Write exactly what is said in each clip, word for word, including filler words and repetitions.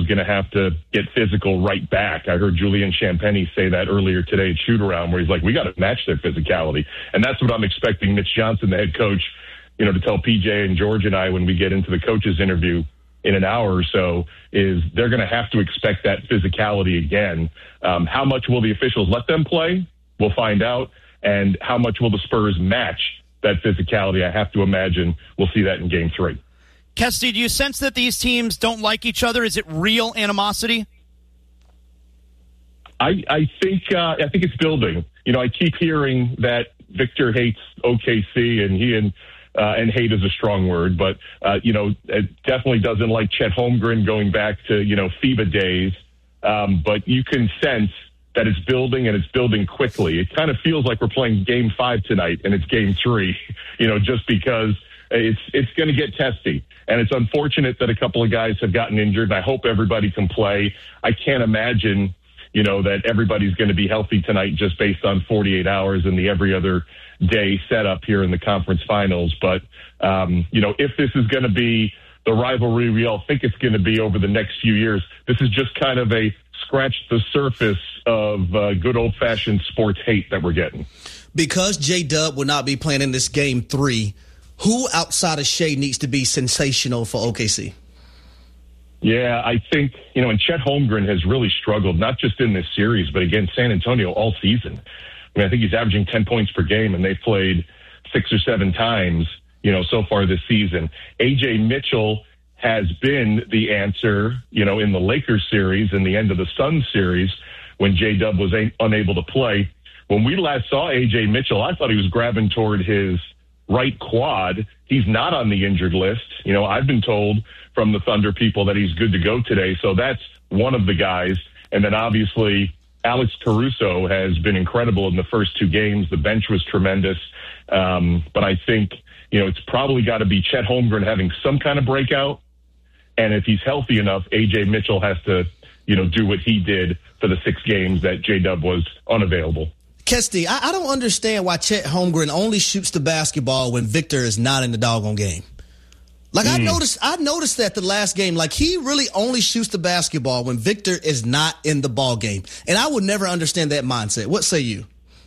going to have to get physical right back. I heard Julian Champagny say that earlier today at shoot-around, where he's like, we got to match their physicality. And that's what I'm expecting Mitch Johnson, the head coach, you know, to tell P J and George and I when we get into the coaches interview in an hour or so, is they're going to have to expect that physicality again. Um, how much will the officials let them play? We'll find out. And how much will the Spurs match that physicality? I have to imagine we'll see that in game three. Kesty, do you sense that these teams don't like each other? Is it real animosity? I, I think uh, I think it's building. You know, I keep hearing that Victor hates O K C, and he and uh, and hate is a strong word, but uh, you know, it definitely doesn't like Chet Holmgren going back to you know FIBA days. Um, but you can sense that it's building, and it's building quickly. It kind of feels like we're playing Game Five tonight, and it's Game Three. You know, just because it's it's going to get testy. And it's unfortunate that a couple of guys have gotten injured, and I hope everybody can play. I can't imagine, you know, that everybody's going to be healthy tonight just based on forty-eight hours and the every other day setup here in the conference finals. But, um, you know, if this is going to be the rivalry we all think it's going to be over the next few years, this is just kind of a scratch the surface of uh, good old-fashioned sports hate that we're getting. Because J-Dub will not be playing in this game three, who outside of Shea needs to be sensational for O K C? Yeah, I think, you know, and Chet Holmgren has really struggled, not just in this series, but against San Antonio all season. I mean, I think he's averaging ten points per game, and they've played six or seven times, you know, so far this season. A J Mitchell has been the answer, you know, in the Lakers series and the end of the Suns series when J-Dub was a- unable to play. When we last saw A J Mitchell, I thought he was grabbing toward his right quad. He's not on the injured list. You know, I've been told from the Thunder people that he's good to go today. So that's one of the guys. And then obviously Alex Caruso has been incredible in the first two games. The bench was tremendous. Um, but I think, you know, it's probably got to be Chet Holmgren having some kind of breakout. And if he's healthy enough, A J Mitchell has to, you know, do what he did for the six games that J-Dub was unavailable. Kesty, I, I don't understand why Chet Holmgren only shoots the basketball when Victor is not in the doggone game. Like mm. I noticed, I noticed that the last game, like he really only shoots the basketball when Victor is not in the ball game, and I would never understand that mindset. What say you?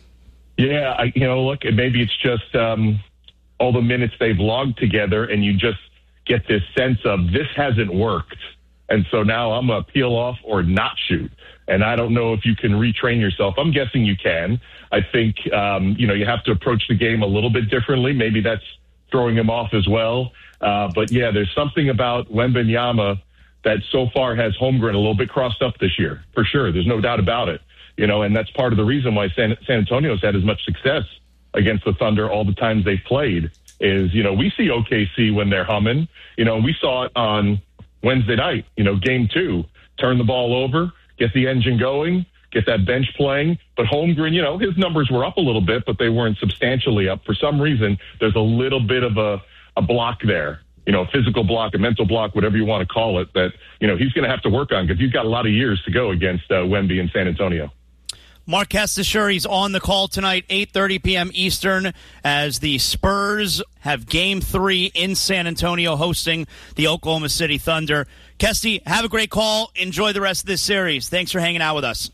Yeah, I, you know, look, maybe it's just um, all the minutes they've logged together, and you just get this sense of this hasn't worked, and so now I'm gonna peel off or not shoot. And I don't know if you can retrain yourself. I'm guessing you can. I think, um, you know, you have to approach the game a little bit differently. Maybe that's throwing him off as well. Uh, but, yeah, there's something about Wembanyama that so far has Holmgren a little bit crossed up this year, for sure. There's no doubt about it. You know, and that's part of the reason why San, San Antonio's had as much success against the Thunder all the times they've played is, you know, we see O K C when they're humming. You know, we saw it on Wednesday night, you know, game two, turn the ball over, get the engine going, get that bench playing. But Holmgren, you know, his numbers were up a little bit, but they weren't substantially up. For some reason, there's a little bit of a, a block there, you know, a physical block, a mental block, whatever you want to call it, that, you know, he's going to have to work on because he's got a lot of years to go against uh, Wemby in San Antonio. Mark Kestecher, he's on the call tonight, eight thirty p.m. Eastern, as the Spurs have Game three in San Antonio hosting the Oklahoma City Thunder. Kesty, have a great call. Enjoy the rest of this series. Thanks for hanging out with us.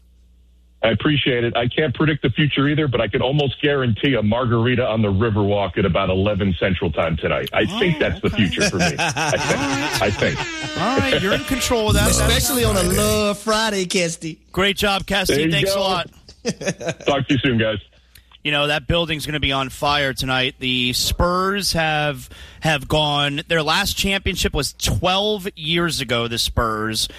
I appreciate it. I can't predict the future either, but I can almost guarantee a margarita on the Riverwalk at about eleven Central Time tonight. I oh, think that's okay. the future for me. I think. Right. I think. All right, you're in control of that. Especially on a Love Friday, Kesty. Great job, Kesty. Thanks go. a lot. Talk to you soon, guys. You know, that building's going to be on fire tonight. The Spurs have have gone, their last championship was twelve years ago, the Spurs,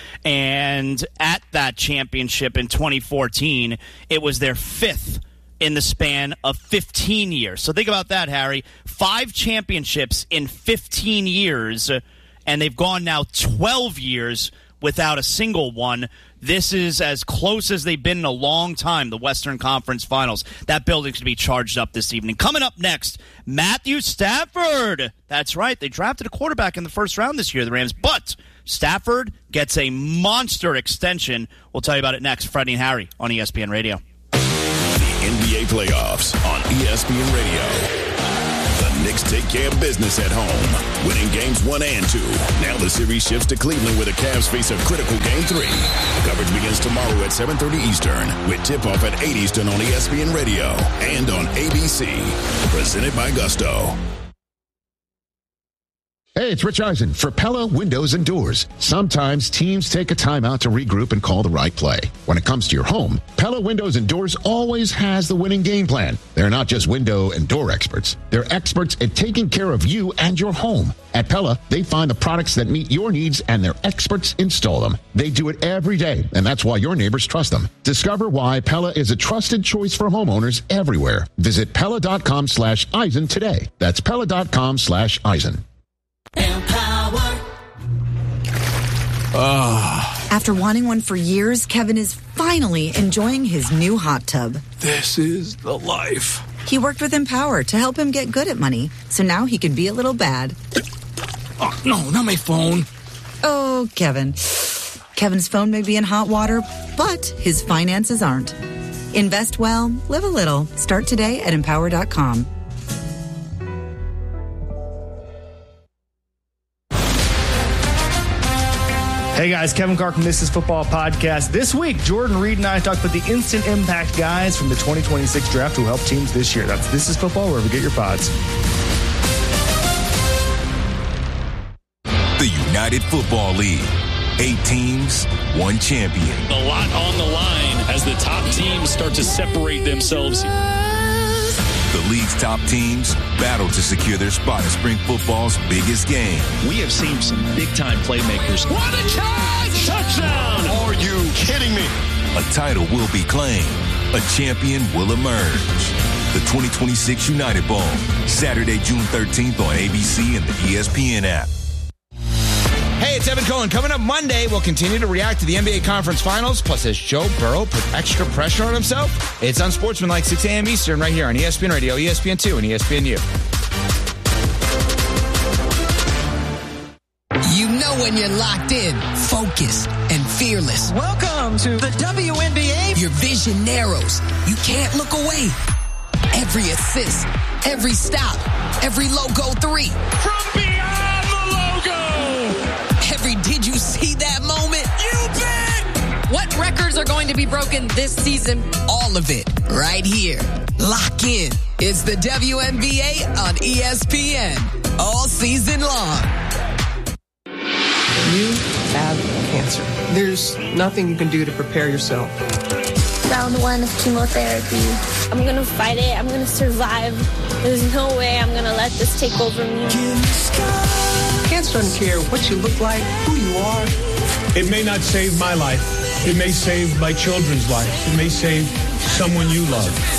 and at that championship in twenty fourteen, it was their fifth in the span of fifteen years. So think about that, Harry. Five championships in fifteen years, and they've gone now twelve years without a single one. This is as close as they've been in a long time, the Western Conference Finals. That building's going to be charged up this evening. Coming up next, Matthew Stafford. That's right. They drafted a quarterback in the first round this year, the Rams. But Stafford gets a monster extension. We'll tell you about it next. Freddie and Harry on E S P N Radio. The N B A playoffs on E S P N Radio. The Knicks take care of business at home, winning games one and two. Now the series shifts to Cleveland where the Cavs face a critical game three. Coverage begins tomorrow at seven thirty Eastern with tip-off at eight Eastern on E S P N Radio and on A B C. Presented by Gusto. Hey, it's Rich Eisen for Pella Windows and Doors. Sometimes teams take a timeout to regroup and call the right play. When it comes to your home, Pella Windows and Doors always has the winning game plan. They're not just window and door experts. They're experts at taking care of you and your home. At Pella, they find the products that meet your needs and their experts install them. They do it every day, and that's why your neighbors trust them. Discover why Pella is a trusted choice for homeowners everywhere. Visit Pella.com slash Eisen today. That's Pella.com slash Eisen. Empower. Oh. After wanting one for years, Kevin is finally enjoying his new hot tub. This is the life. He worked with Empower to help him get good at money, so now he can be a little bad. Oh, no, not my phone. Oh, Kevin. Kevin's phone may be in hot water, but his finances aren't. Invest well, live a little. Start today at empower dot com. Hey guys, Kevin Carr from This Is Football Podcast. This week, Jordan Reed and I talked about the instant impact guys from the twenty twenty-six draft who helped teams this year. That's This Is Football, wherever you get your pods. The United Football League. Eight teams, one champion. A lot on the line as the top teams start to separate themselves. The league's top teams battle to secure their spot in spring football's biggest game. We have seen some big-time playmakers. What a charge! Touchdown! Are you kidding me? A title will be claimed. A champion will emerge. The twenty twenty-six United Bowl, Saturday, June thirteenth on A B C and the E S P N app. Hey, it's Evan Cohen. Coming up Monday, we'll continue to react to the N B A Conference Finals. Plus, has Joe Burrow put extra pressure on himself? It's Unsportsmanlike, six a.m. Eastern, right here on E S P N Radio, E S P N two, and E S P N U. You know when you're locked in, focused, and fearless. Welcome to the W N B A. Your vision narrows. You can't look away. Every assist, every stop, every logo three. From beyond the logo. Every did you see that moment? You bet. What records are going to be broken this season? All of it right here. Lock in. It's the W N B A on E S P N. All season long. You have cancer. There's nothing you can do to prepare yourself. Round one of chemotherapy. I'm going to fight it. I'm going to survive. There's no way I'm going to let this take over me. Cancer doesn't care what you look like, who you are. It may not save my life. It may save my children's lives. It may save someone you love.